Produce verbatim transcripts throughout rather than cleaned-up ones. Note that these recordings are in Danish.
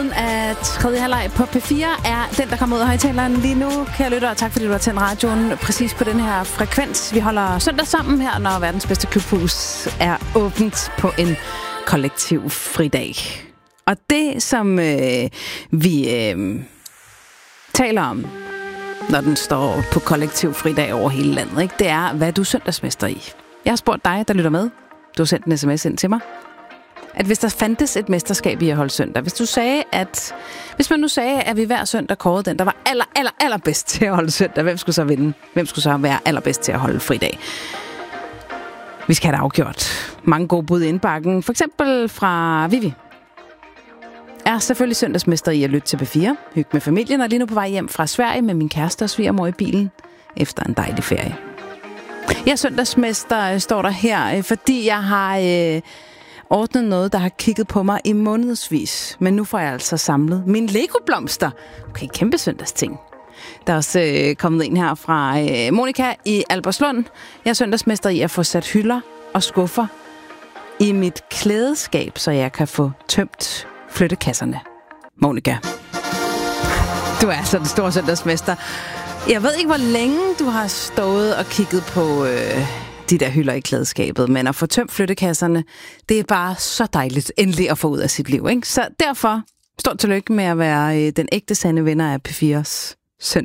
Af tredje halvleg på P fire er den, der kommer ud af højtaleren lige nu. Kære lytter, og tak fordi du har tændt radioen præcis på den her frekvens. Vi holder søndag sammen her, når verdens bedste klubhus er åbent på en kollektiv fridag. Og det, som øh, vi øh, taler om, når den står på kollektiv fridag over hele landet, ikke? Det er, hvad du er søndagsmester i. Jeg har spurgt dig, der lytter med. Du har sendt en sms ind til mig. At hvis der fandtes et mesterskab i at holde søndag, hvis du sagde, at hvis man nu sagde, at vi hver søndag kårede den, der var aller, aller, allerbedst til at holde søndag, hvem skulle så vinde? Hvem skulle så være allerbedst til at holde fridag? Vi skal have det afgjort. Mange gode bud i indbakken. For eksempel fra Vivi. Er selvfølgelig søndagsmester i at lytte til P fire. Hygge med familien og lige nu på vej hjem fra Sverige med min kæreste og svigermor i bilen efter en dejlig ferie. Jeg er søndagsmester, står der her, fordi jeg har øh, ordnet noget, der har kigget på mig i månedsvis. Men nu får jeg altså samlet mine Lego-blomster. Okay, kæmpe søndagsting. Der er også øh, kommet en her fra øh, Monika i Albertslund. Jeg er søndagsmester i at få sat hylder og skuffer i mit klædeskab, så jeg kan få tømt flyttekasserne. Monika, du er altså den store søndagsmester. Jeg ved ikke, hvor længe du har stået og kigget på øh, de der hylder i klædeskabet, men at få tømt flyttekasserne, det er bare så dejligt endelig at få ud af sit liv, ikke? Så derfor, stort tillykke med at være øh, den ægte sande vinder af P fires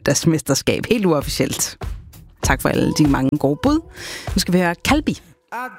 søndagsmesterskab, helt uofficielt. Tak for alle de mange gode bud. Nu skal vi høre Kalbi.